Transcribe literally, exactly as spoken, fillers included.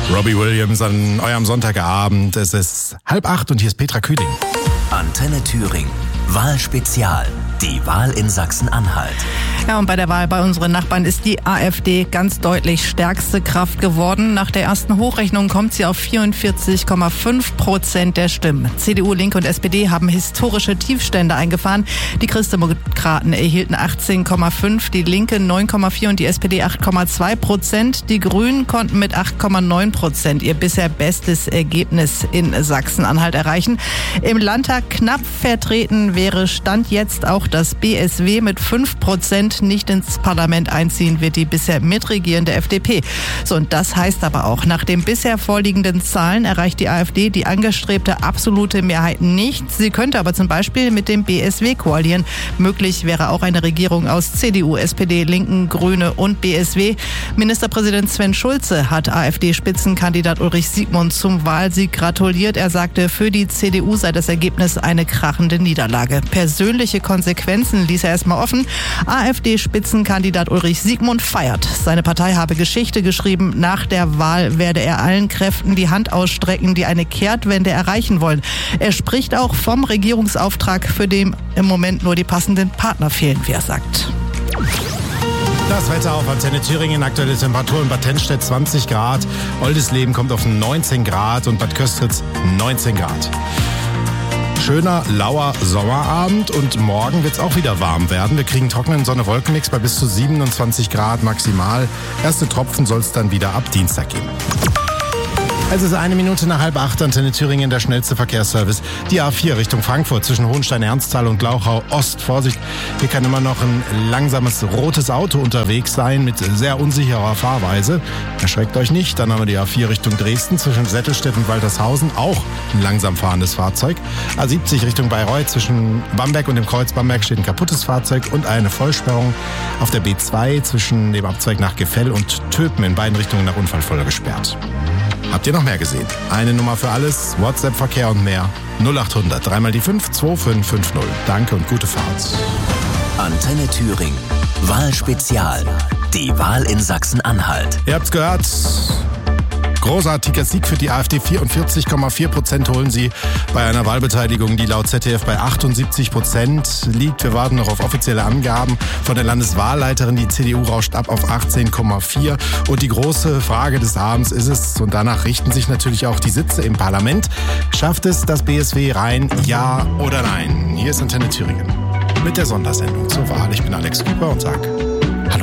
Robbie Williams an eurem Sonntagabend. Es ist halb acht und hier ist Petra Kühling. Antenne Thüringen. Wahlspezial. Die Wahl in Sachsen-Anhalt. Ja, und bei der Wahl bei unseren Nachbarn ist die AfD ganz deutlich stärkste Kraft geworden. Nach der ersten Hochrechnung kommt sie auf vierundvierzig Komma fünf Prozent der Stimmen. C D U, Linke und S P D haben historische Tiefstände eingefahren. Die Christdemokraten erhielten achtzehn Komma fünf, die Linke neun Komma vier und die S P D acht Komma zwei Prozent. Die Grünen konnten mit acht Komma neun Prozent ihr bisher bestes Ergebnis in Sachsen-Anhalt erreichen. Im Landtag knapp vertreten wäre Stand jetzt auch das B S W mit fünf Prozent. Nicht ins Parlament einziehen wird die bisher mitregierende F D P. So, und das heißt aber auch, nach den bisher vorliegenden Zahlen erreicht die AfD die angestrebte absolute Mehrheit nicht. Sie könnte aber zum Beispiel mit dem B S W koalieren. Möglich wäre auch eine Regierung aus C D U, S P D, Linken, Grüne und B S W. Ministerpräsident Sven Schulze hat AfD-Spitzenkandidat Ulrich Siegmund zum Wahlsieg gratuliert. Er sagte, für die C D U sei das Ergebnis eine krachende Niederlage. Persönliche Konsequenzen ließ er erstmal offen. AfD-Spitzenkandidat Ulrich Siegmund feiert. Seine Partei habe Geschichte geschrieben. Nach der Wahl werde er allen Kräften die Hand ausstrecken, die eine Kehrtwende erreichen wollen. Er spricht auch vom Regierungsauftrag, für den im Moment nur die passenden Partner fehlen, wie er sagt. Das Wetter auf Antenne Thüringen, aktuelle Temperatur in Bad Tennstedt zwanzig Grad, Oldisleben kommt auf neunzehn Grad und Bad Köstritz neunzehn Grad. Schöner, lauer Sommerabend und morgen wird es auch wieder warm werden. Wir kriegen trockenen Sonne-Wolken-Mix bei bis zu siebenundzwanzig Grad maximal. Erste Tropfen soll es dann wieder ab Dienstag geben. Es ist eine Minute nach halb acht, Antenne Thüringen, der schnellste Verkehrsservice. Die A vier Richtung Frankfurt zwischen Hohenstein-Ernsthal und Glauchau Ost. Vorsicht, hier kann immer noch ein langsames rotes Auto unterwegs sein mit sehr unsicherer Fahrweise. Erschreckt euch nicht, dann haben wir die A vier Richtung Dresden zwischen Settelstedt und Waltershausen. Auch ein langsam fahrendes Fahrzeug. A siebzig Richtung Bayreuth zwischen Bamberg und dem Kreuz Bamberg steht ein kaputtes Fahrzeug und eine Vollsperrung auf der B zwei zwischen dem Abzweig nach Gefell und Töpen in beiden Richtungen nach Unfallfolge gesperrt. Habt ihr noch mehr gesehen? Eine Nummer für alles, WhatsApp-Verkehr und mehr. null acht hundert, dreimal die fünf, zwei fünf fünf null. Danke und gute Fahrt. Antenne Thüringen. Wahlspezial. Die Wahl in Sachsen-Anhalt. Ihr habt's gehört. Großartiger Sieg für die AfD. vierundvierzig Komma vier Prozent holen sie bei einer Wahlbeteiligung, die laut Z D F bei achtundsiebzig Prozent liegt. Wir warten noch auf offizielle Angaben von der Landeswahlleiterin. Die C D U rauscht ab auf achtzehn Komma vier. Und die große Frage des Abends ist es, und danach richten sich natürlich auch die Sitze im Parlament, schafft es das B S W rein, ja oder nein? Hier ist Antenne Thüringen mit der Sondersendung zur Wahl. Ich bin Alex Küper und sag